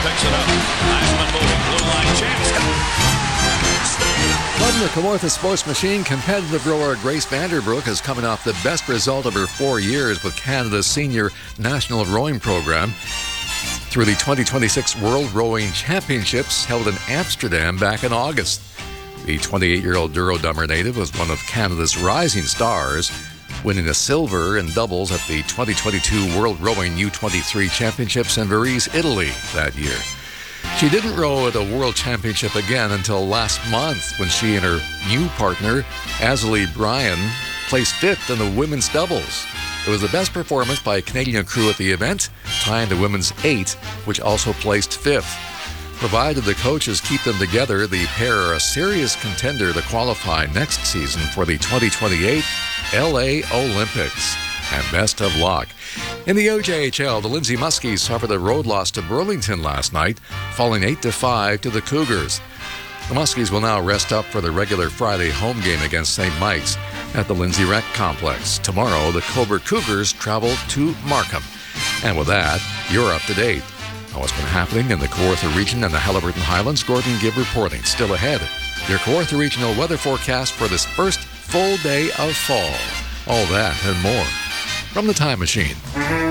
picks it up. Heisman moving. Blue line chance. From the Kawartha Sports Machine, competitive rower Grace Vanderbroek is coming off the best result of her 4 years with Canada's senior national rowing program. Through the 2026 World Rowing Championships held in Amsterdam back in August. The 28-year-old Duro-Dummer native was one of Canada's rising stars, winning a silver in doubles at the 2022 World Rowing U23 Championships in Varese, Italy that year. She didn't row at a World Championship again until last month when she and her new partner, Azalee Bryan, placed fifth in the women's doubles. It was the best performance by a Canadian crew at the event, tying the women's 8, which also placed fifth. Provided the coaches keep them together, the pair are a serious contender to qualify next season for the 2028 LA Olympics. And best of luck. In the OJHL, the Lindsay Muskies suffered a road loss to Burlington last night, falling 8-5 to the Cougars. The Muskies will now rest up for the regular Friday home game against St. Mike's at the Lindsay Rec Complex. Tomorrow, the Cobourg Cougars travel to Markham. And with that, you're up to date. On what's been happening in the Kawartha region and the Haliburton Highlands, Gordon Gibb reporting. Still ahead, your Kawartha regional weather forecast for this first full day of fall. All that and more from the Time Machine.